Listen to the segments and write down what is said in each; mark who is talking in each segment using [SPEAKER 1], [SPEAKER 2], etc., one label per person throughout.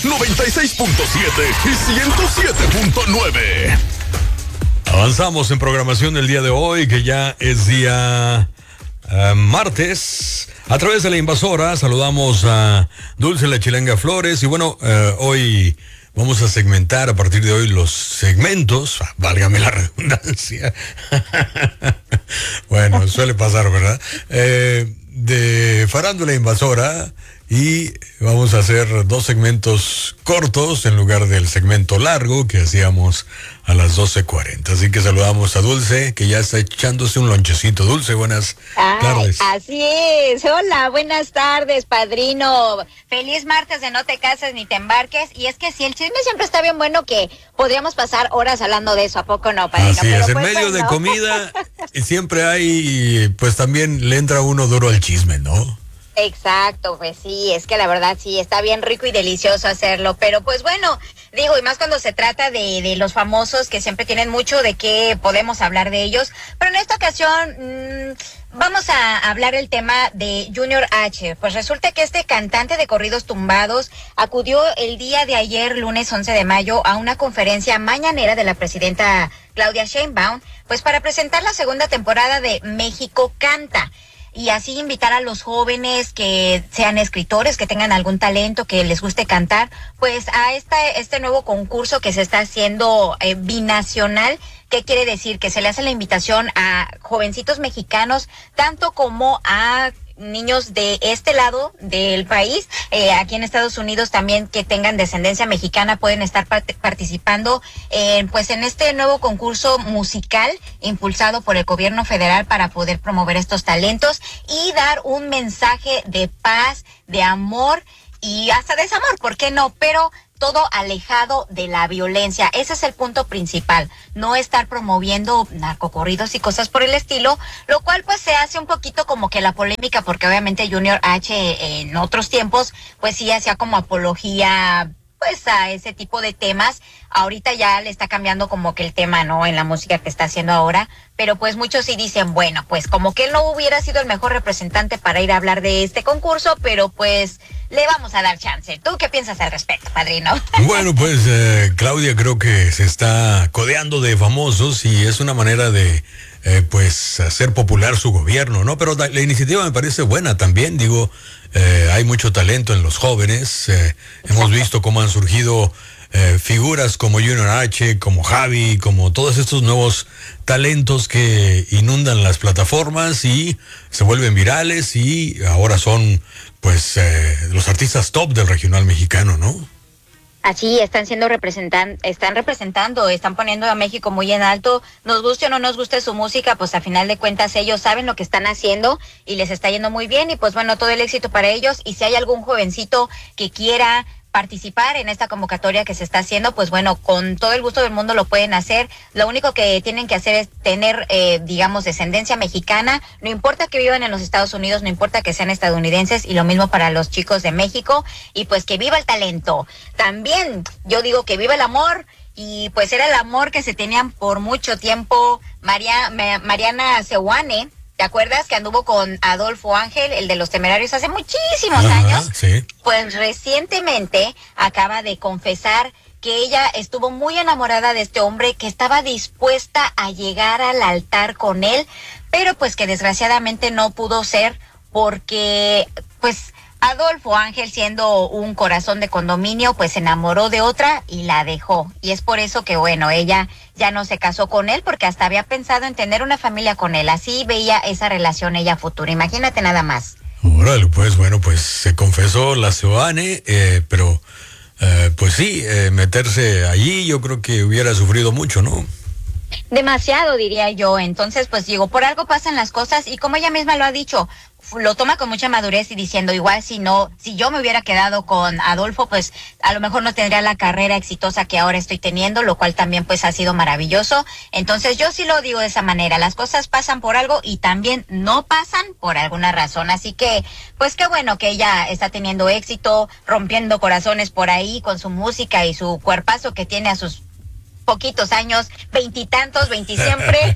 [SPEAKER 1] 96.7 y 107.9.
[SPEAKER 2] Avanzamos en programación del día de hoy, que ya es día martes. A través de la invasora saludamos a Dulce la Chilanga Flores. Y bueno, hoy vamos a segmentar a partir de hoy los segmentos, válgame la redundancia. Bueno, suele pasar, ¿verdad? De Farándula Invasora. Y vamos a hacer dos segmentos cortos en lugar del segmento largo que hacíamos a las 12:40. Así que saludamos a Dulce, que ya está echándose un lonchecito. Dulce, buenas tardes.
[SPEAKER 3] Así es. Hola, buenas tardes, padrino. Feliz martes de No Te Cases ni Te Embarques. Y es que sí, el chisme siempre está bien bueno, que podríamos pasar horas hablando de eso. ¿A poco no, padrino?
[SPEAKER 2] Así es, en medio de comida siempre hay, pues también le entra uno duro al chisme, ¿no?
[SPEAKER 3] Exacto, pues sí, es que la verdad sí, está bien rico y delicioso hacerlo, pero pues bueno, digo, y más cuando se trata de los famosos, que siempre tienen mucho de qué podemos hablar de ellos, pero en esta ocasión vamos a hablar el tema de Junior H. Pues resulta que este cantante de corridos tumbados acudió el día de ayer, lunes 11 de mayo, a una conferencia mañanera de la presidenta Claudia Sheinbaum, pues para presentar la segunda temporada de México Canta. Y así invitar a los jóvenes que sean escritores, que tengan algún talento, que les guste cantar, pues a este nuevo concurso que se está haciendo binacional. ¿Qué quiere decir? Que se le hace la invitación a jovencitos mexicanos, tanto como a niños de este lado del país, aquí en Estados Unidos también, que tengan descendencia mexicana, pueden estar participando pues en este nuevo concurso musical impulsado por el gobierno federal para poder promover estos talentos y dar un mensaje de paz, de amor y hasta desamor, ¿por qué no? Pero todo alejado de la violencia. Ese es el punto principal, no estar promoviendo narcocorridos y cosas por el estilo, lo cual pues se hace un poquito como que la polémica, porque obviamente Junior H en otros tiempos pues sí hacía como apología pues a ese tipo de temas. Ahorita ya le está cambiando como que el tema, ¿no? En la música que está haciendo ahora, pero pues muchos sí dicen, bueno, pues como que él no hubiera sido el mejor representante para ir a hablar de este concurso, pero pues le vamos a dar chance. ¿Tú qué piensas al respecto, padrino?
[SPEAKER 2] Bueno, pues Claudia creo que se está codeando de famosos y es una manera de pues hacer popular su gobierno, ¿no? Pero la iniciativa me parece buena también, digo, hay mucho talento en los jóvenes, hemos visto cómo han surgido figuras como Junior H, como Javi, como todos estos nuevos talentos que inundan las plataformas y se vuelven virales y ahora son pues los artistas top del regional mexicano, ¿no?
[SPEAKER 3] Así están representando, están poniendo a México muy en alto. Nos guste o no nos guste su música, pues a final de cuentas ellos saben lo que están haciendo y les está yendo muy bien, y pues bueno, todo el éxito para ellos. Y si hay algún jovencito que quiera participar en esta convocatoria que se está haciendo, pues bueno, con todo el gusto del mundo lo pueden hacer. Lo único que tienen que hacer es tener, digamos, descendencia mexicana. No importa que vivan en los Estados Unidos, no importa que sean estadounidenses, y lo mismo para los chicos de México. Y pues que viva el talento. También yo digo que viva el amor. Y pues era el amor que se tenían por mucho tiempo. Mariana Seoane, ¿te acuerdas que anduvo con Adolfo Ángel, el de Los Temerarios, hace muchísimos años?
[SPEAKER 2] Sí.
[SPEAKER 3] Pues recientemente acaba de confesar que ella estuvo muy enamorada de este hombre, que estaba dispuesta a llegar al altar con él, pero pues que desgraciadamente no pudo ser porque pues Adolfo Ángel, siendo un corazón de condominio, pues se enamoró de otra y la dejó. Y es por eso que, bueno, ella ya no se casó con él, porque hasta había pensado en tener una familia con él. Así veía esa relación ella futura. Imagínate nada más.
[SPEAKER 2] Órale, pues bueno, pues se confesó la Seoane, pero pues sí, meterse allí yo creo que hubiera sufrido mucho, ¿no?
[SPEAKER 3] Demasiado, diría yo. Entonces, pues digo, por algo pasan las cosas, y como ella misma lo ha dicho, lo toma con mucha madurez y diciendo, igual si yo me hubiera quedado con Adolfo, pues a lo mejor no tendría la carrera exitosa que ahora estoy teniendo, lo cual también pues ha sido maravilloso. Entonces yo sí lo digo de esa manera, las cosas pasan por algo y también no pasan por alguna razón. Así que pues qué bueno que ella está teniendo éxito, rompiendo corazones por ahí con su música y su cuerpazo que tiene a sus poquitos años, 20 y tantos, 20 siempre.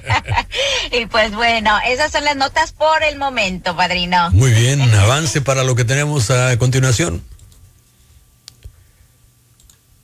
[SPEAKER 3] Y pues bueno, esas son las notas por el momento, padrino.
[SPEAKER 2] Muy bien, avance para lo que tenemos a continuación.